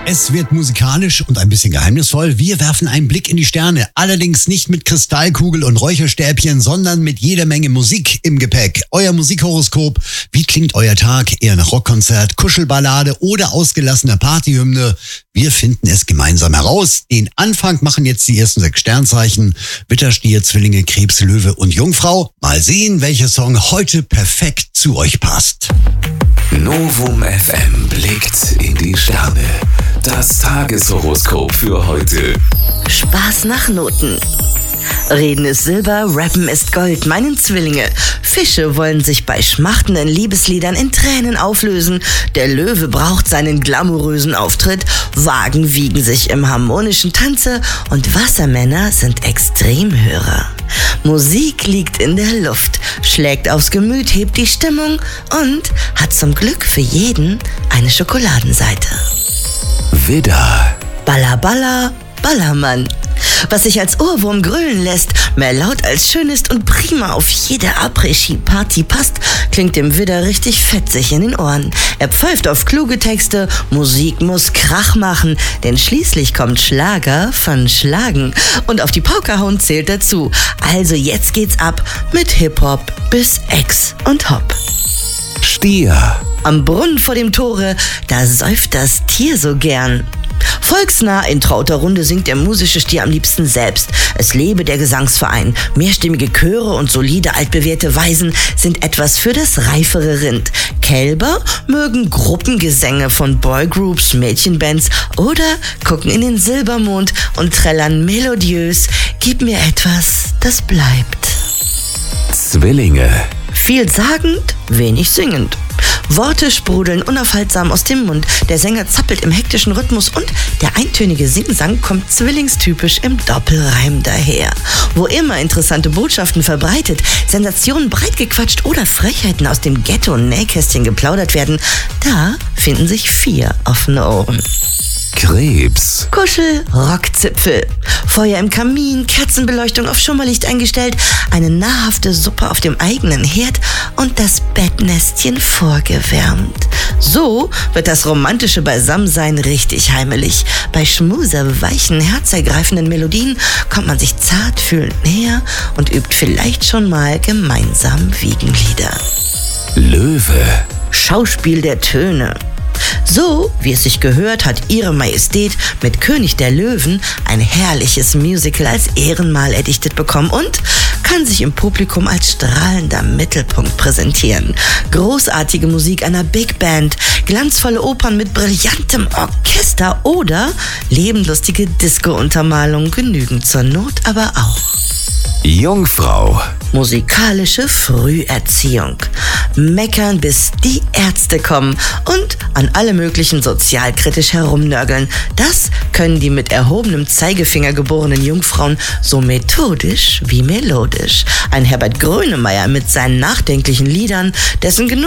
Es wird musikalisch und ein bisschen geheimnisvoll. Wir werfen einen Blick in die Sterne. Allerdings nicht mit Kristallkugel und Räucherstäbchen, sondern mit jeder Menge Musik im Gepäck. Euer Musikhoroskop. Wie klingt euer Tag? Eher nach Rockkonzert, Kuschelballade oder ausgelassener Partyhymne? Wir finden es gemeinsam heraus. Den Anfang machen jetzt die ersten 6 Sternzeichen. Widder, Stier, Zwillinge, Krebs, Löwe und Jungfrau. Mal sehen, welcher Song heute perfekt zu euch passt. Novum FM blickt in die Sterne. Das Tageshoroskop für heute. Spaß nach Noten. Reden ist Silber, Rappen ist Gold, meinen Zwillinge. Fische wollen sich bei schmachtenden Liebesliedern in Tränen auflösen. Der Löwe braucht seinen glamourösen Auftritt. Wagen wiegen sich im harmonischen Tanze und Wassermänner sind Extremhörer. Musik liegt in der Luft, schlägt aufs Gemüt, hebt die Stimmung und hat zum Glück für jeden eine Schokoladenseite. Widder. Balla Balla, Ballermann. Was sich als Ohrwurm grölen lässt, mehr laut als schön ist und prima auf jede Après-Ski-Party passt, klingt dem Widder richtig fetzig in den Ohren. Er pfeift auf kluge Texte, Musik muss Krach machen, denn schließlich kommt Schlager von Schlagen. Und auf die Paukerhauen zählt dazu. Also jetzt geht's ab mit Hip-Hop bis Ex und Hop. Stier. Am Brunnen vor dem Tore, da säuft das Tier so gern. Volksnah in trauter Runde singt der musische Stier am liebsten selbst. Es lebe der Gesangsverein. Mehrstimmige Chöre und solide altbewährte Weisen sind etwas für das reifere Rind. Kälber mögen Gruppengesänge von Boygroups, Mädchenbands oder gucken in den Silbermond und trällern melodiös. Gib mir etwas, das bleibt. Zwillinge. Vielsagend, wenig singend. Worte sprudeln unaufhaltsam aus dem Mund. Der Sänger zappelt im hektischen Rhythmus und der eintönige Singsang kommt zwillingstypisch im Doppelreim daher. Wo immer interessante Botschaften verbreitet, Sensationen breit gequatscht oder Frechheiten aus dem Ghetto und Nähkästchen geplaudert werden, da finden sich 4 offene Ohren. Krebs. Kuschel, Rockzipfel. Feuer im Kamin, Kerzenbeleuchtung auf Schummerlicht eingestellt, eine nahrhafte Suppe auf dem eigenen Herd und das Bettnestchen vorgewärmt. So wird das romantische Beisammensein richtig heimelig. Bei schmuser-weichen, herzergreifenden Melodien kommt man sich zartfühlend näher und übt vielleicht schon mal gemeinsam Wiegenlieder. Löwe. Schauspiel der Töne. So, wie es sich gehört, hat Ihre Majestät mit König der Löwen ein herrliches Musical als Ehrenmal erdichtet bekommen und kann sich im Publikum als strahlender Mittelpunkt präsentieren. Großartige Musik einer Big Band, glanzvolle Opern mit brillantem Orchester oder lebenlustige Disco-Untermalungen genügen zur Not aber auch. Jungfrau. Musikalische Früherziehung. Meckern, bis die Ärzte kommen und an alle möglichen sozialkritisch herumnörgeln. Das können die mit erhobenem Zeigefinger geborenen Jungfrauen so methodisch wie melodisch. Ein Herbert Grönemeyer mit seinen nachdenklichen Liedern, dessen Genuss